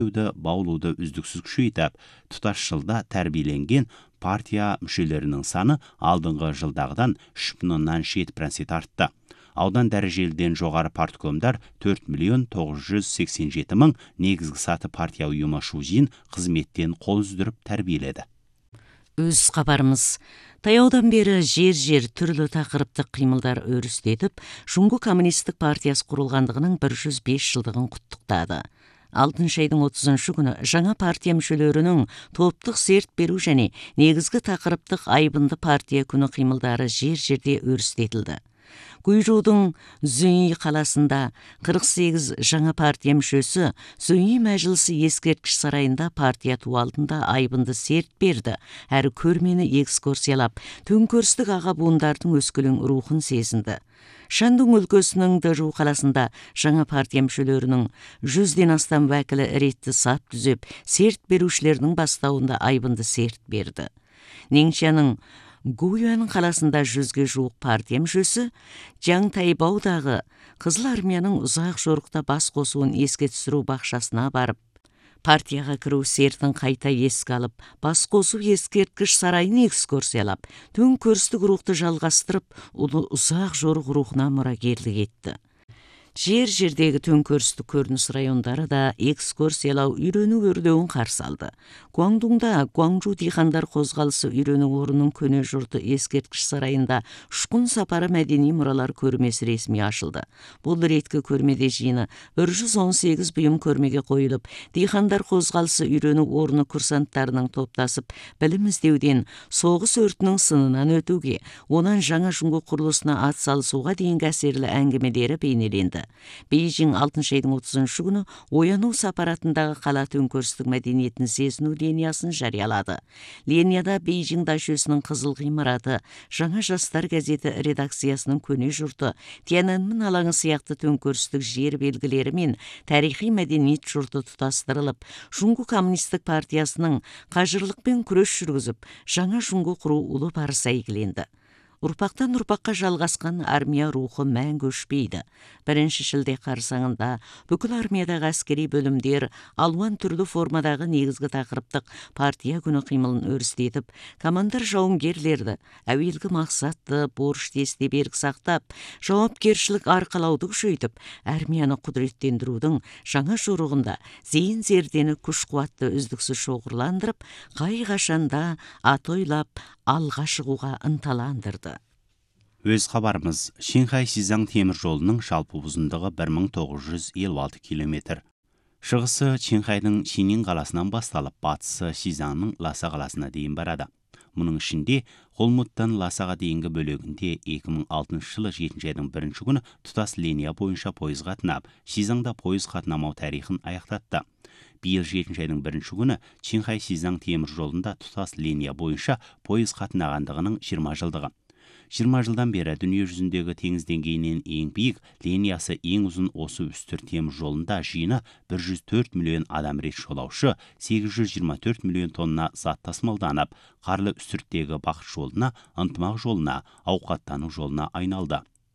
баулуды үздіксіз күшейтіп, тұтас жылда тәрбиеленген партия мүшелерінің саны алдыңғы жылдағыдан 3,7% артты. Аудан дәрежеліден жоғары парткомдар 4.987.000 негізгі саты партия ұйымы Шузин қызметтен қол үздіріп тәрбиеледі. Өз хабарымыз. Таяудан бері жер түрлі тақырыптық қимылдар өрістетіп, Жұңгу коммунистік партиясы құрылғандығының 105 жылдығын құттықтады. 6 айдың 30 күні жаңа партия мүшелерінің топтық серт беру және негізгі тақырыптық айбынды партия күні қимылдары жерде өрістетілді. Гуйжудың Зүйи қаласында 48 жаңа партия мүшесі Зүйи мәжілісі ескерткіш сарайында партия ту алдында айбынды серт берді, әрі көрмені экскурсиялап, төңкерістік аға буындардың өскелең рухын сезінді. Шандун өлкесінің Дэжу қаласында жаңа партия мүшелерінің 100-ден астам уәкілі ретті сап түзеп, серт берушілердің бастауында айбынды серт берді. Неңшаның Гуюан қаласында 100-ге жуық партия мүшесі Жаңтайбаудағы Қызыл армияның ұзақ жорықта бас қосуын еске түсіру бақшасына барып, партияға кіру сертін қайта еске алып, бас қосу ескерткіш сарайын экскурсиялап, төңкерістік рухты жалғастырып, ұлы ұзақ жорық рухына мұрагерлік етті. Жердегі төңкерістік көрініс райондары да экскурсиялау үйрену өрлеуін қарсы алды. Гуаңдунда Гуаңжу дихандар қозғалысы үйрену орнының көне жұрты ескерткіш сарайында ұшқын сапары мәдени мұралар көрмесі ресми ашылды. Бұл реткі көрмеде жиыны 118 бұйым көрмеге қойылып, дихандар қозғалысы үйрену орны курсанттарының топтасып, білім іздеуден соғыс өртінің сынынан өтуге, онан жаңа Жұңгу құрылысына ат салысуға дейінгі әсерлі әңгімелері бейнеленді. Бейжің 6 айдың 30 күні ояну сапаратындағы қала төңкерістік мәдениетін сезіну линиясын жариялады. Линияда Бейжің дашөсінің қызыл ғимараты, жаңа жастар газеті редакциясының көне жұрты, Тяньаньмин алаңы сияқты төңкерістік жер белгілері мен тарихи мәдениет жұрты тұтастырылып, Жұңгу коммунистік партиясының қажырлықпен күрес жүргізіп, жаңа Жұңгу құру ұлы парызы әйгіленді. Ұрпақтан ұрпаққа жалғасқан армия рухы мәңгі өшпейді. 1 шілде қарсаңында бүкіл армиядағы әскери бөлімдер алуан түрлі формадағы негізгі тақырыптық партия күні қимылын өрістетіп, командар жауынгерлерді әуелгі мақсатты борышты есте берік сақтап, жауапкершілік арқалауды күшейтіп, армияны құдіреттендірудің жаңа жорығында зейін зердені күш қуатты үздіксіз шоғырландырып, қай қашанда атойлап алға шығуға ынталандырды. Өз хабарымыз. Шинхай Сизаң темір жолының жалпы ұзындығы 1956 километр. Шығысы Чинхайдың Шинин қаласынан басталып, батысы Сизаңның Ласа қаласына дейін барады. Мұның ішінде Холмуттан Ласаға дейінгі бөлігінде 2006 жылы 7 айдың 1 күні тұтас линия бойынша пойыз қатынап, Сизаңда пойыз қатынамау тарихын аяқтатты. Биыл 7 айдың 1 күні Чинхай Сизаң темір жолында тұтас линия бойынша пойыз қатынағандығының 20 жылдығы. 20 жылдан бері дүние жүзіндегі теңіз деңгейінен ең биік, линиясы ең ұзын осы үстір темір жолында жиыны 104 миллион адам рет жолаушы, 824 миллион тонна зат тасымалданып, қарлы үстірттегі бақыт жолына, ынтымақ жолына, ауқаттану жолына айналды.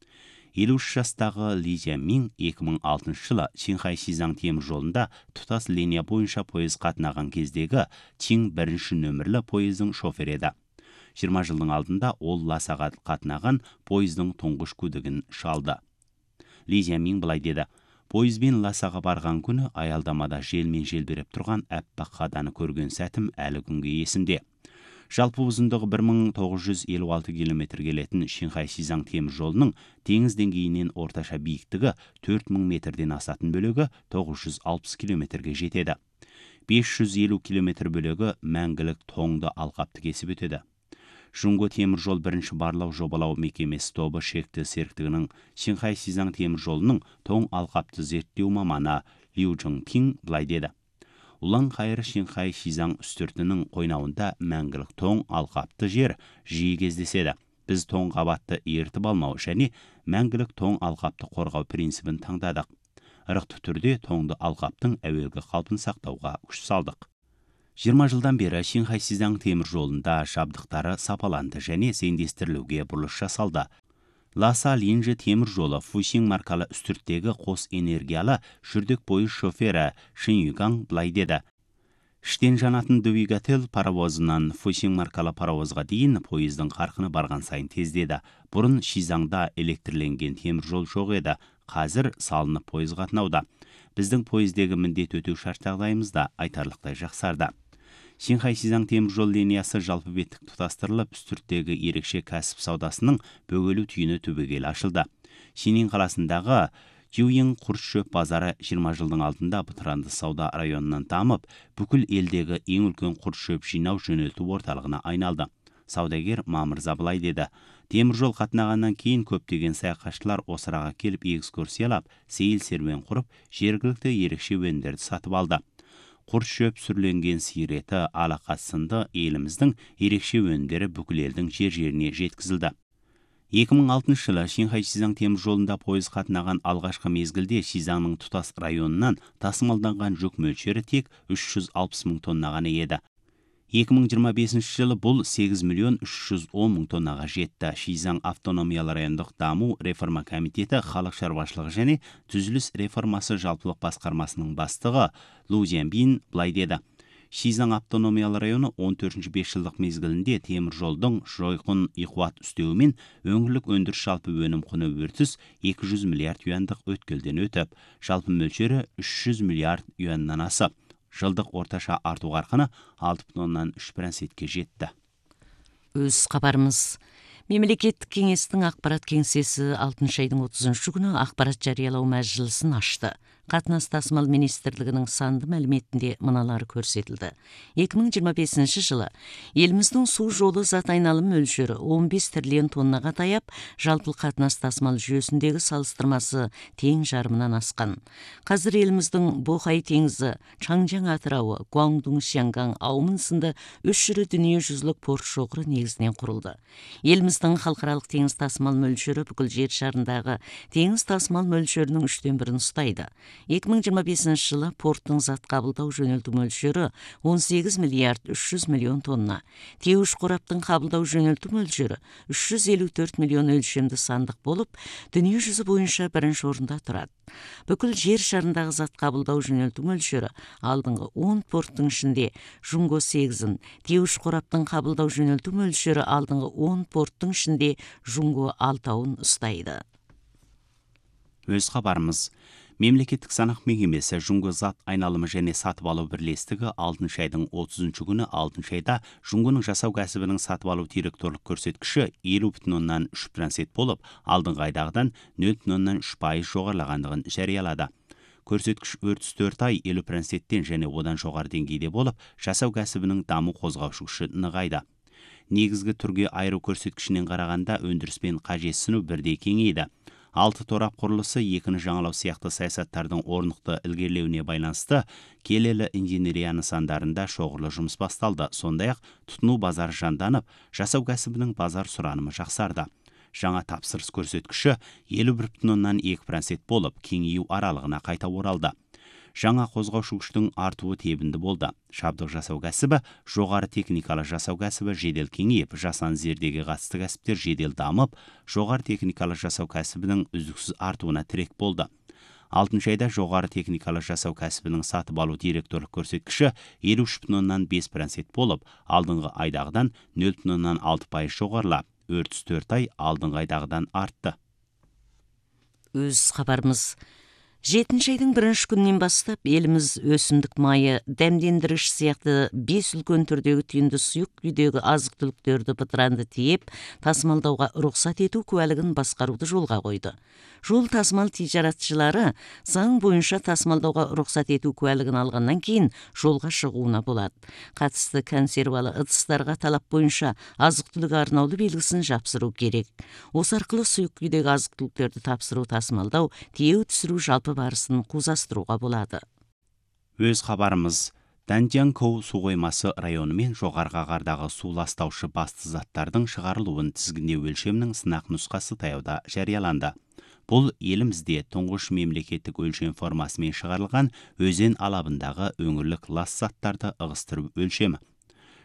53 жастағы Ли Жиамин 2006 жылы Чинхай Сизаң темір жолында тұтас линия бойынша пойыз қатынаған кездегі Чин 1 нөмірлі пойыздың шофері еді. 20 жылдың алдында ол Ласаға қатынаған пойыздың тұңғыш күдігін шалды. Ли Жиамин былай деді: "Пойызбен Ласаға барған күні аялдамада желмен желбіреп тұрған әппақ қаданы көрген сәтім әлі күнге есімде." Жалпы ұзындығы 1956 километр келетін Шинхай Сизаң темір жолының теңіз деңгейінен орташа биіктігі 4000 метрден асатын бөлігі 960 километрге жетеді. 550 километр бөлігі мәңгілік тоңды алқапты кесіп өтеді. Жұңгу темір жол бірінші барлау жобалау мекемесі тобы шекті серіктігінің Шинхай Сизаң темір жолының тоң алқапты зерттеу маманы Лю Чжоңпин былай деді: "Улан қайыр Шинхай Сизаң үстіртінің қойнауында мәңгілік тоң алқапты жер жиі кездеседі. Біз тоң қабатты ертіп алмау және мәңгілік тоң алқапты қорғау принципін таңдадық. Ырықты түрде тоңды алқаптың әуелгі қалпын сақтауға күш салдық." 20 жылдан бері Шинхай Сизаң темір жолында жабдықтары сапаланды және сендестірілуге бұрылыс жасалды. Ласа-Линжі темір жолы Фусин маркалы үстірттегі қос энергиялы жүрдек пойыз шофері Шин Югаң былай деді. Іштен жанатын двигатель паровозынан Фусин маркалы паровозға дейін пойыздың қарқыны барған сайын тездеді. Бұрын Шизаңда электрленген темір жол жоқ еді. Қазір салынып пойыз қатынауда. Біздің пойыздегі міндет өтеу шарт жағдайымызда айтарлықтай жақсарды. Шинхай-Шизаң темір жол линиясы жалпы беттік тұтастырылып, үстірттегі ерекше кәсіп саудасының бөгелу түйіні түбегейлі ашылды. Шинин қаласындағы Жуйың құрыш шөп базары 20 жылдың алдында Бытыранды сауда районынан дамып, бүкіл елдегі ең үлкен құрыш шөп жинау жөнелту орталығына айналды. Саудагер Мамырза былай деді. Темір жол қатынағаннан кейін көптеген саяхатшылар осыраға келіп экскурсиялап, сейіл серуен құрып, жергілікті ерекше өнімдерді сатып алды. Құрыш шөп сүрленген сиыр еті, алақат сынды еліміздің ерекше өнімдері бүкіл елдің жер-жеріне жеткізілді. 2006 жылы Шинхай-Шизаң темір жолында пойыз қатынаған алғашқы мезгілде Шизаңның тұтас районынан тасымалданған жүк мөлшері тек 360 мың тонна ғана еді. 2025 жылы бұл 8 миллион 310 мың тоннаға жетті. Шизаң автономиялы райондық даму реформа комитеті халық шаруашылығы және түзіліс реформасы жалпылық басқармасының бастығы Лу Зянбин былай деді. Шизаң автономиялы районы 14-ші 5 жылдық мезгілінде темір жолдың жойқын иқуат үстеуімен өңірлік өндіріс жалпы өнім құны өртіс 200 миллиард юандық өткелден өтіп, жалпы мөлшері 300 миллиард юаннан асып, жылдық орташа арту қарқыны 6,3%-ке жетті. Өз хабарымыз. Мемлекеттік кеңестің ақпарат кеңсесі 6 айдың 30 күні ақпарат жариялау мәжілісін ашты. Қатынас тасымал министрлігінің санды мәліметінде мыналар көрсетілді. 2025 жылы еліміздің су жолы зат айналым мөлшері 15 триллион тоннаға таяп, жалпы қатынас тасымал жүйесіндегі салыстырмасы тең жарымынан асқан. Қазір еліміздің Бохай теңізі, Чаңжаң атырауы, Гуаңдун, Шианган, Аумын сынды 3 ірі дүниежүзілік порт шоғыры негізінен құрылды. Еліміздің халықаралық теңіз тасымал мөлшері бүкіл жер шарындағы теңіз тасымал мөлшерінің 3/1 ұстайды. 2025 жылы порттың зат қабылдау жөнелту мөлшері 18 миллиард 300 миллион тонна. Теуіш қораптың қабылдау жөнелту мөлшері 354 миллион өлшемді сандық болып, дүние жүзі бойынша бірінші орында тұрады. Бүкіл жер шарындағы зат қабылдау жөнелту мөлшері алдыңғы 10 порттың ішінде Жунго 8-ін, теуіш қораптың қабылдау жөнелту мөлшері алдыңғы 10 порттың ішінде Жунго 6-ын ұстайды. Өз хабарымыз. Мемлекеттік санақ мекемесі Жунго зат айналымы және сатып алу бірлестігі 6 айдың 30 күні 6 айда Жунгоның жасау кәсібінің сатып алу директорлық көрсеткіші 50,3% болып, алдыңғы айдағыдан 0,3% жоғарылағандығын жариялады. Көрсеткіш 34 ай 50%-тен және одан жоғары деңгейде болып, жасау кәсібінің даму қозғаушы күші нығайды. Негізгі түрге айыру көрсеткішінен қарағанда өндіріспен қажетсіну бірдей кеңейді. 6 торап құрылысы, екіні жаңалау сияқты саясаттардың орнықты ілгерілеуіне байланысты келелі инженерия нысандарында шоғырлы жұмыс басталды. Сондай-ақ тұтыну базары жанданып, жасау кәсібінің базар сұранымы жақсарды. Жаңа тапсырыс көрсеткіші 51,2% болып, кеңею аралығына қайта оралды. Жаңа қозғаушы күштің артуы тебінді болды. Шабдық жасау кәсібі, жоғары техникалы жасау кәсібі жедел кеңейіп, жасан зердеге қатысты кәсіптер жедел дамып, жоғары техникалы жасау кәсібінің үздіксіз артуына тірек болды. 6 айда жоғары техникалы жасау кәсібінің сатып алу директорлық көрсеткіші 53,5% болып, алдыңғы айдағыдан 0,6% жоғарылап, 34 ай алдыңғы айдағыдан артты. Өз хабарымыз. 7 айдың 1 күннен бастап еліміз өсімдік майы, дәмдендіріш сияқты 5 үлкен түрдегі түйінді сұйық күйдегі азық түліктерді Бытыранды тиеп, тасымалдауға рұқсат ету куәлігін басқаруды жолға қойды. Жол тасымал тижаратшылары заң бойынша тасымалдауға рұқсат ету куәлігін алғаннан кейін жолға шығуына болады. Қатысты консервалы ыдыстарға талап бойынша азық түлік арнаулы белгісін жапсыру керек. Осы арқылы сұйық күйдегі азық түліктерді тапсыру, тасымалдау, тиеу түсіру жалпы барысын қузастыруға болады. Өз хабарымыз. Данжанкоу су қоймасы районы мен жоғарғы қардағы су ластаушы басты заттардың шығарылуын тізгіндеу өлшемінің сынақ нұсқасы таяуда жарияланды. Бұл елімізде тұңғыш мемлекеттік өлшем формасымен шығарылған өзен алабындағы өңірлік лас заттарды ығыстыру өлшемі.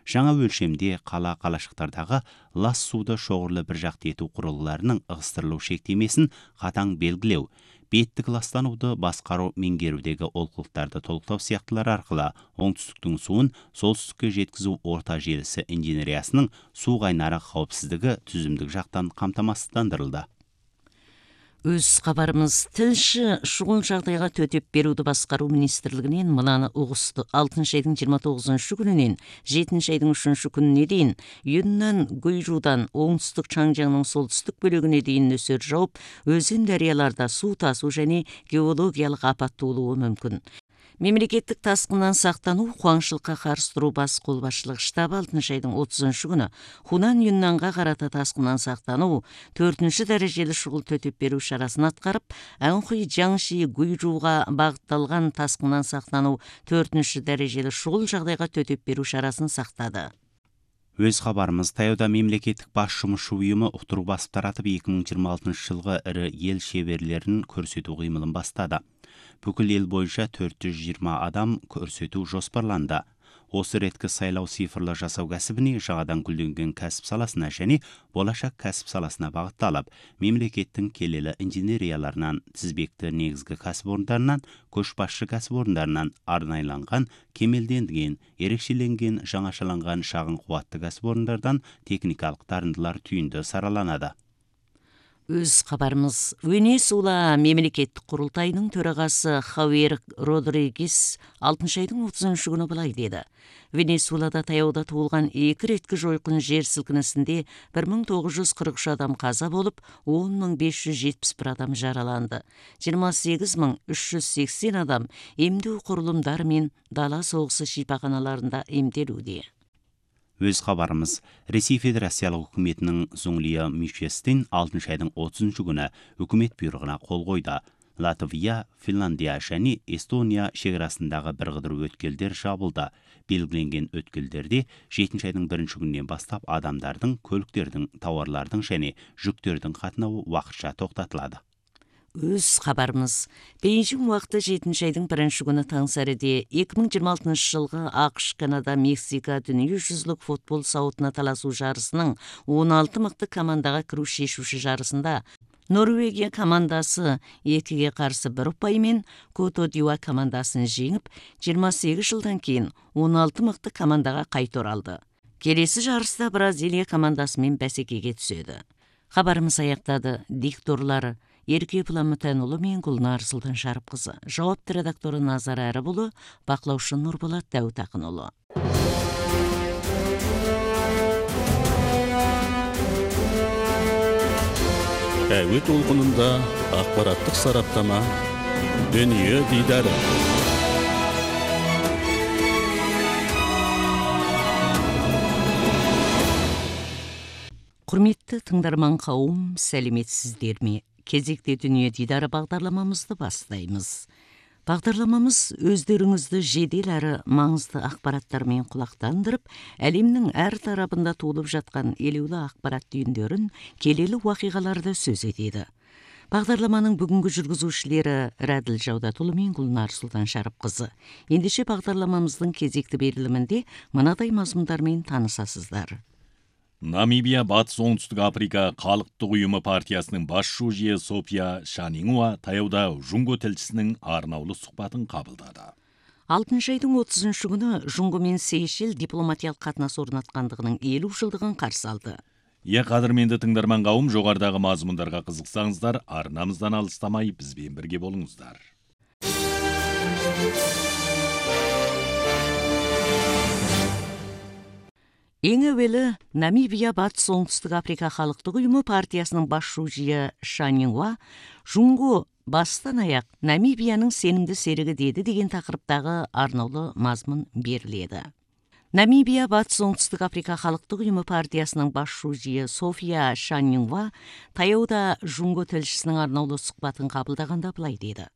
Жаңа өлшемде қалашықтардағы лас суды шоғырлы бір жақты ету құрылғыларының ығыстырылу шектемесін қатаң белгілеу, беттік ластануды басқару меңгерудегі олқылықтарды толықтау сияқтылар арқылы оңтүстіктің суын солтүстікке жеткізу орта желісі инженериясының су қайнары қауіпсіздігі түзімдік жақтан қамтамасыздандырылды. Өз хабарымыз тілші шұғыл жағдайға төтеп беруді басқару министрлігінен мынаны ұғысты. 6 айдың 29 күнінен 7 айдың 3 күніне дейін Юннан Гуйжудан оңтүстік Чаңжаңның солтүстік бөлігіне дейін нөсер жауып, өзен дарияларда су тасу және геологиялық апат болуы мүмкін. Мемлекеттік тасқыннан сақтану қуаңшылыққа қарсы тұру бас қолбасшылық штабы 6 айдың 30 күні Хунан Юннанға қарата тасқыннан сақтану 4 дәрежелі шұғыл төтеп беру шарасын атқарып, Әнхуй Жаңши Гуйжуға бағытталған тасқыннан сақтану 4 дәрежелі шұғыл жағдайға төтеп беру шарасын сақтады. Өз хабарымыз таяуда мемлекеттік бас жұмысшы ұйымы ұқтыру басып таратып 2026 жылғы ірі ел шеберлерін көрсету қимылын бастады. Бүкіл ел бойынша 420 адам көрсету жоспарланды. Осы реткі сайлау цифрлы жасау кәсібіне жаңадан гүлденген кәсіп саласына және болашақ кәсіп саласына бағытталып, мемлекеттің келелі инженерияларынан, тізбекті негізгі кәсіпорындарынан, көшбасшы кәсіпорындарынан арнайланған, кемелденген, ерекшеленген, жаңашаланған шағын қуатты кәсіпорындардан техникалық дарындылар түйінді сараланады. Өз хабарымыз Венесуэла мемлекеттік құрылтайының төрағасы Хауер Родригес 6 айдың 30 күні былай деді. Венесуэлада таяуда туылған 2 реткі жойқын жер сілкінісінде 1943 адам қаза болып, 10.571 адам жараланды. 28.380 адам емдеу құрылымдары мен дала соғысы шипаханаларында емделуде. Өз хабарымыз Ресей Федерациялық үкіметінің Зуңлия Мишестин 6 айдың 30 күні үкімет бұйрығына қол қойды. Латвия, Финландия және Эстония шекарасындағы бір қыдыру өткелдер жабылды. Белгіленген өткелдерде 7 айдың 1 күнінен бастап адамдардың, көліктердің, тауарлардың және жүктердің қатынауы уақытша тоқтатылады. Өз хабарымыз Бейжің уақыты 7 айдың 1 күні таң сәріде 2026 жылғы ақш, Канада, Мексика дүниежүзілік футбол сауытына таласу жарысының 16 мықты командаға кіру шешуші жарысында Норвегия командасы 2-ге қарсы 1 ұпаймен Кото Дюа командасын жеңіп, 28 жылдан кейін 16 мықты командаға қайта оралды. Келесі жарыста Бразилия командасымен бәсекеге түседі. Хабарымыз аяқтады. Дикторлары Ерке Пұламытанұлы мен Гүлнар Сұлтаншарыпқызы, жауапты редакторы Назар Әрібұлы, бақылаушы Нұрболат Дәутақынұлы. Әуе толқынында ақпараттық сараптама, дүние дидары. Құрметті тыңдарман қауым, сәлеметсіздер ме? Кезекте дүние дидары бағдарламамызды бастаймыз. Бағдарламамыз өздеріңізді жедел әрі маңызды ақпараттармен құлақтандырып, әлемнің әр тарабында толып жатқан елеулі ақпарат түйіндерін, келелі уақиғаларды сөз етеді. Бағдарламаның бүгінгі жүргізушілері Рәділ Жаудатұлы мен Гүлнар Сұлтаншарыпқызы. Ендеше бағдарламамыздың кезекті берілімінде мынадай мазмұндармен танысасыздар. Намибия Батыс Оңтүстік Африка Халықтық ұйымы партиясының бас шужие София Шаниңуа таяуда Жунго тілшісінің арнаулы сұхбатын қабылдады. 6 айдың 30 күні Жунго мен Сейшел дипломатиялық қатынас орнатқандығының 50 жылдығын қарсы алды. Қадірменді тыңдарман қауым, жоғарыдағы мазмұндарға қызықсаңыздар, арнамыздан алыстамай бізбен бірге болыңыздар. Ең әуелі Намибия Батыс Оңтүстік Африка Халықтық ұйымы партиясының бас шужие Шаниңуа Жунго бастан аяқ Намибияның сенімді серігі деді деген тақырыптағы арнаулы мазмұн беріледі. Намибия Батыс Оңтүстік Африка Халықтық ұйымы партиясының бас шужие София Шаниңуа таяуда Жунго тілшісінің арнаулы сұхбатын қабылдағанда былай деді.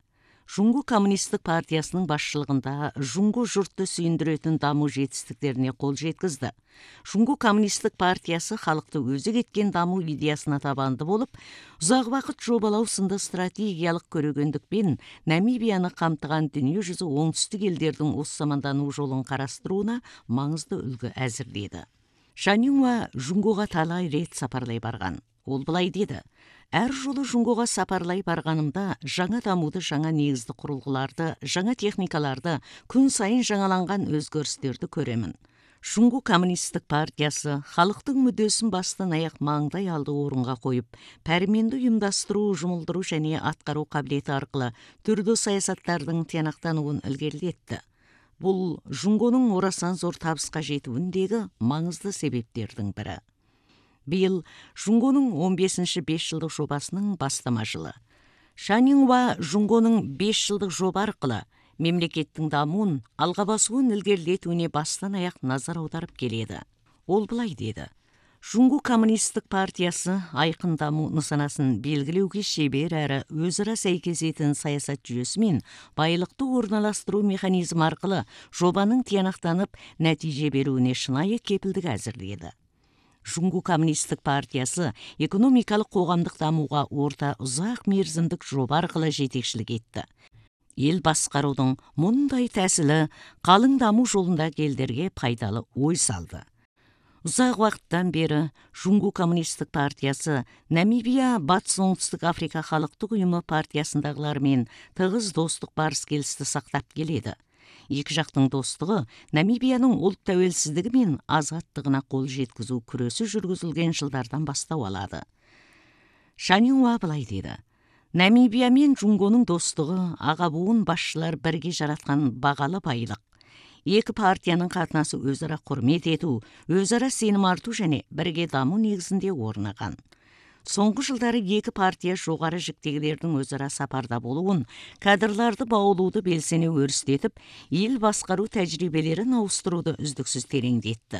Жуңгу коммунистік партиясының басшылығында Жуңгу жұртты сүйіндіретін даму жетістіктеріне қол жеткізді. Жуңгу коммунистік партиясы халықты өзі кеткен даму идеясына табанды болып, ұзақ уақыт жобалау сынды стратегиялық көрегендікпен Намибияны қамтыған дүниежүзі оңтүстік елдердің осы замандану жолын қарастыруына маңызды үлгі әзірледі. Шаниңуа Жуңгуға талай рет сапарлай барған. Ол былай деді: әр жолы Жуңгуға сапарлай барғанымда жаңа дамуды, жаңа негізді құрылғыларды, жаңа техникаларды, күн сайын жаңаланған өзгерістерді көремін. Жуңгу коммунистік партиясы халықтың мүддесін бастан аяқ маңдай алды орынға қойып, пәрменді ұйымдастыру, жұмылдыру және атқару қабілеті арқылы түрлі саясаттардың тиянақтануын ілгерілетті. Бұл Жуңгуның орасан зор табысқа жетуіндегі маңызды себептердің бірі. Биыл Жуңгуның 15-ші 5 жылдық жобасының бастама жылы. Шаниңуа Жуңгуның 5 жылдық жоба арқылы мемлекеттің дамуын, алға басуын ілгерілетуіне бастан аяқ назар аударып келеді. Ол былай деді: Жуңгу коммунистік партиясы айқын даму нысанасын белгілеуге шебер әрі өзара сәйкесетін саясат жүйесі мен байлықты орналастыру механизмі арқылы жобаның тиянақтанып нәтиже беруіне шынайы кепілдік әзірледі. Жуңгу коммунистік партиясы экономикалық қоғамдық дамуға орта ұзақ мерзімдік жоба арқылы жетекшілік етті. Ел басқарудың мұндай тәсілі қалың даму жолында елдерге пайдалы ой салды. Ұзақ уақыттан бері Жуңгу коммунистік партиясы Намибия Батыс Оңтүстік Африка халықтық ұйымы партиясындағылармен тығыз достық барыс келісті сақтап келеді. Екі жақтың достығы Намибияның ұлт тәуелсіздігі мен азаттығына қол жеткізу күресі жүргізілген жылдардан бастау алады. Шаниңуа былай деді: Намибия мен Жуңгуның достығы аға буын басшылар бірге жаратқан бағалы байлық. Екі партияның қатынасы өзара құрмет ету, өзара сенім арту және бірге даму негізінде орнаған. Соңғы жылдары екі партия жоғары жіктегілердің өзара сапарда болуын, кадрларды баулуды белсене өрістетіп, ел басқару тәжірибелерін ауыстыруды үздіксіз тереңдетті.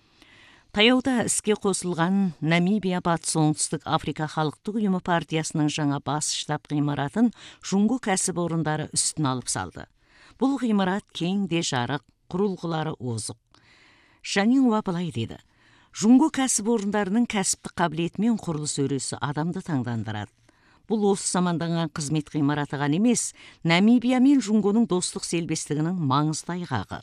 Таяуда іске қосылған Намибия Батыс Оңтүстік Африка халықтық ұйымы партиясының жаңа бас штаб ғимаратын Жуңгу кәсіпорындары үстін алып салды. Бұл ғимарат кең де жарық, құрылғылары озық. Шаниңуа былай деді: Жуңгу кәсіпорындарының кәсіптік қабілеті мен құрылыс өресі адамды таңдандырады. Бұл осы заманданған қызмет ғимараты ғана емес, Намибия мен Жуңгуның достық селбестігінің маңызды айғағы.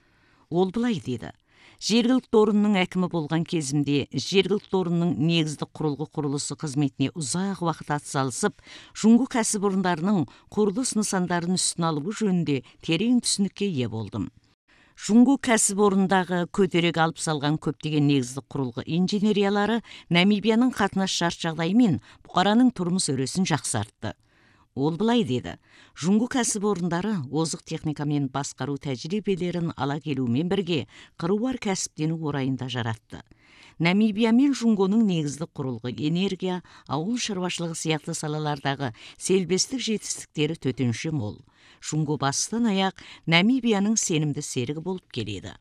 Ол былай деді: жергілікті орынның әкімі болған кезімде жергілікті орынның негізді құрылғы құрылысы қызметіне ұзақ уақыт атсалысып, Жуңгу кәсіпорындарының құрылыс нысандарын үстін алу жөнінде терең түсінікке ие болдым. Жуңгу кәсіпорындағы көтерек алып салған көптеген негізді құрылғы инженериялары Намибияның қатынас шарт жағдайы мен бұқараның тұрмыс өресін жақсартты. Ол былай деді: Жуңгу кәсіпорындары озық техникамен басқару тәжірибелерін ала келумен бірге қыруар кәсіптену орайында жаратты. Намибия мен Жуңгуның негізді құрылғы, энергия, ауыл шаруашылығы сияқты салалардағы селбестік жетістіктері төтенше мол. Жуңгу бастан аяқ Намибияның сенімді серігі болып келеді.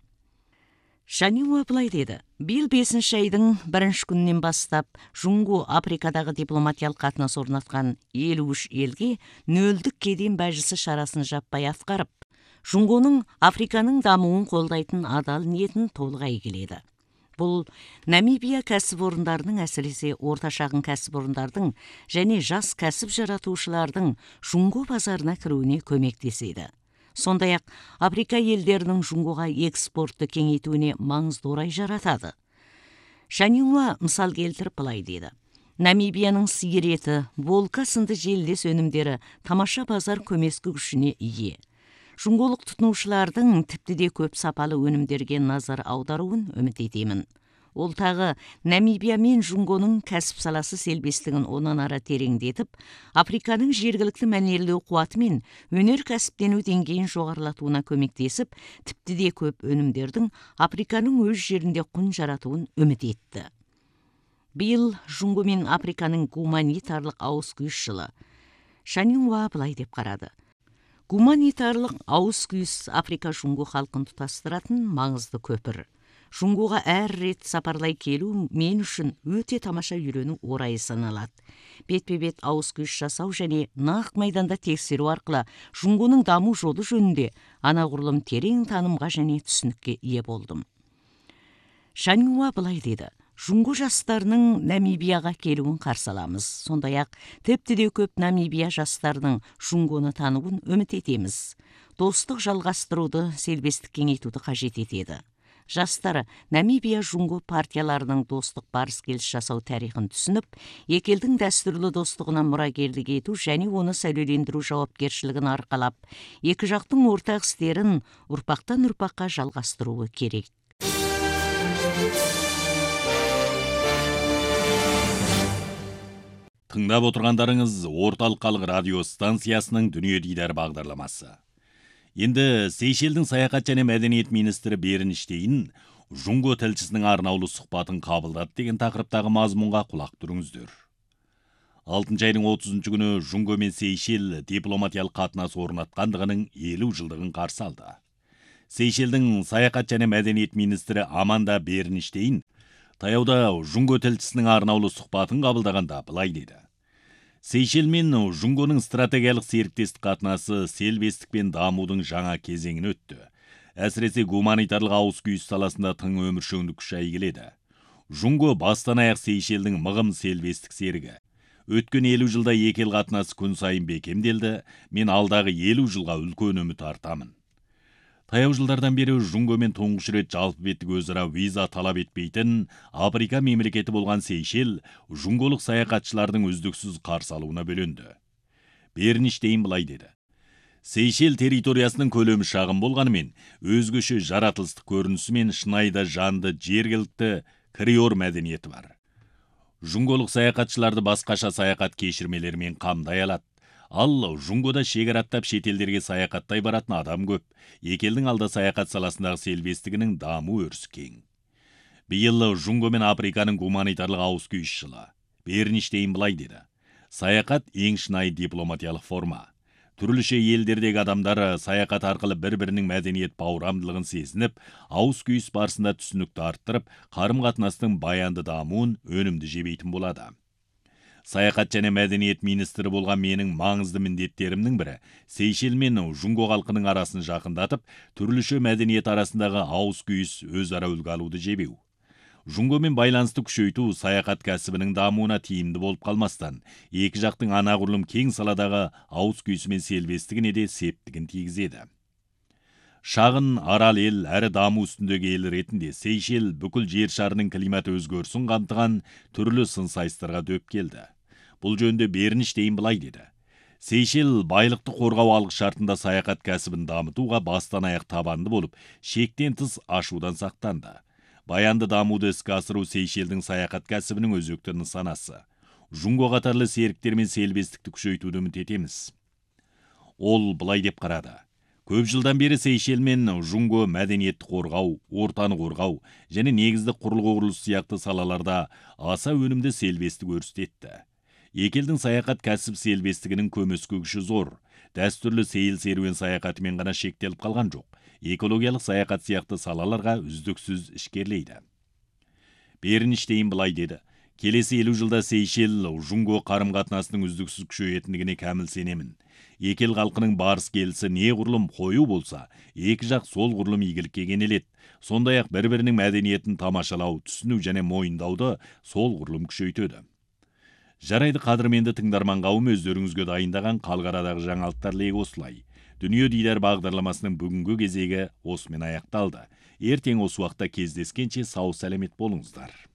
Шаниңуа былай деді: биыл 5-ші айдың 1-ші күнінен бастап Жуңгу Африкадағы дипломатиялық қатынас орнатқан 53 елге нөлдік кеден бәжісі шарасын жаппай атқарып, Жуңгуның Африканың дамуын қолдайтын адал ниетін толық келеді. Бұл Намибия кәсіпорындарының, әсіресе орта шағын кәсіпорындардың және жас кәсіп жаратушылардың Жуңгу базарына кіруіне көмектеседі. Сондай-ақ Африка елдерінің Жуңгуға экспортты кеңейтуіне маңызды орай жаратады. Шаниңуа мысал келтіріп былай деді: Намибияның сиыр еті, волка сынды желдес өнімдері тамаша базар көмескі күшіне ие. Жуңгулық тұтынушылардың тіпті де көп сапалы өнімдерге назар аударуын үміт етемін. Ол тағы Намибия мен Жуңгуның кәсіп саласы селбестігін онан ары тереңдетіп, Африканың жергілікті мәнерлеу қуаты мен өнеркәсіптену деңгейін жоғарылатуына көмектесіп, тіпті де көп өнімдердің Африканың өз жерінде құн жаратуын үміт етті. Биыл Жуңгу мен Африканың гуманитарлық ауыс-күйіс жылы. Шаниңуа былай деп қарады: гуманитарлық ауыс-күйіс Африка Жуңгу халқын тұтастыратын маңызды көпір. Жунгуға әр рет сапарлай келу мен үшін өте тамаша үйрену орайы саналады. Бетпе-бет ауыз күш жасау және нақ майданда тексеру арқылы Жунгуның даму жолы жөнінде анағұрлым терең танымға және түсінікке ие болдым. Шаниңуа былай деді: Жунгу жастарының Намибияға келуін қарсы аламыз. Сондай-ақ тіпті де көп Намибия жастарының Жунгуны тануын үміт етеміз. Достық жалғастыруды, селбестік кеңейтуді қажет етеді. Жастары Намибия Жунгу партияларының достық барыс-келіс жасау тарихын түсініп, екі елдің дәстүрлі достығына мұрагерлік ету және оны сәулелендіру жауапкершілігін арқалап, екі жақтың ортақ істерін ұрпақтан ұрпаққа жалғастыруы керек. Тыңдап отырғандарыңыз орталық халық радио станциясының Дүние Дидар бағдарламасы. Енді Сейшелдің саяхат және мәдениет министрі Бернштейн Жунгу тілшісінің арнаулы сұхбатын қабылдады деген тақырыптағы мазмұнға құлақ түріңіздер. 6 айдың 30 күні Жунгу мен Сейшел дипломатиялық қатынас орнатқандығының 50 жылдығын қарсы алды. Сейшелдің саяхат және мәдениет министрі Аманда Бернштейн таяуда Жунгу тілшісінің арнаулы сұхбатын қабылдағанда былай деді: Сейшел мен Жунгуның стратегиялық серіктестік қатынасы селбестік пен дамудың жаңа кезеңін өтті. Әсіресе гуманитарлық ауыз күйіс саласында тың өміршеңдік күшейе келеді. Жунгу бастан аяқ Сейшелдің мығым селбестік серігі. Өткен 50 жылда екі ел қатынасы күн сайын бекемделді. Мен алдағы 50 жылға үлкен үміт артамын. Таяу жылдардан бері Жунгумен тұңғыш рет жалпы беттік өзара виза талап етпейтін Африка мемлекеті болған Сейшел жунгулық саяхатшылардың үздіксіз қарсы алуына бөленді. Бернштейн былай деді: Сейшел территориясының көлемі шағын болғанымен, өзгеше жаратылыстық көрінісі мен шынайы жанды жергілікті криор мәдениеті бар. Жунгулық саяхатшыларды басқаша саяхат кешірмелерімен қамдай алады. Ал Жунгуда шекараттап шетелдерге саяхаттай баратын адам көп. Екі елдің алда саяхат саласындағы селбестігінің даму өрісі кең. Биыл Жунгу мен Африканың гуманитарлық ауыз күйіс жылы. Бернштейн былай деді: Саяхат ең шынайы дипломатиялық форма. Түрліше елдердегі адамдар саяхат арқылы бір-бірінің мәдениет бауырамдылығын сезініп, ауыз күйіс барысында түсінікті арттырып, қарым-қатынастың баянды дамуын өнімді жебейтін болады. Саяхат және мәдениет министрі болған менің маңызды міндеттерімнің бірі Сейшел мен Жунгу халқының арасын жақындатып, түрліше мәдениет арасындағы ауыз күйіс өзара үлгі алуды жебеу. Жунгумен байланысты күшейту саяхат кәсібінің дамуына тиімді болып қалмастан, екі жақтың анағұрлым кең саладағы ауыз күйісі мен селбестігіне де септігін тигізеді. Шағын арал ел әрі даму үстіндегі ел ретінде Сейшел бүкіл жер шарының климаты өзгерісін қамтыған түрлі сын сайыстарға дөп келді. Бұл жөнде Бернштейн былай деді: Сейшел байлықты қорғау алғы шартында саяхат кәсібін дамытуға бастан аяқ табанды болып, шектен тыс ашудан сақтанды. Баянды дамуды іске асыру Сейшелдің саяхат кәсібінің өзекті нысанасы. Жунгу қатарлы серіктермен селбестікті күшейтуді үміт етеміз. Ол былай деп қарады: Көп жылдан бері Сейшел мен Жунгу мәдениетті қорғау, ортаны қорғау және негізді құрылғы құрылыс сияқты салаларда аса өнімді селбестік өрістетті. Екі елдің саяхат кәсіп селбестігінің көмескі күші зор. Дәстүрлі сейіл серуен саяхатымен ғана шектеліп қалған жоқ. Экологиялық саяхат сияқты салаларға үздіксіз ішкерлейді. Бернштейн былай деді: Келесі 50 жылда Сейшел Жунгу қарым-қатынасының үздіксіз күшейетіндігіне кәміл сенемін. Екі ел халқының барыс келісі неғұрлым қою болса, екі жақ сол ғұрлым игілікке кенеледі. Сондай-ақ бір-бірінің мәдениетін тамашалау, түсіну және мойындауды сол ғұрлым күшейтеді. Жарайды, қадірменді тыңдарман қауым, өздеріңізге дайындаған қалғарадағы жаңалықтар легі осылай. Дүние Дидар бағдарламасының бүгінгі кезегі осымен аяқталды. Ертең осы уақытта кездескенше сау сәлемет болыңыздар.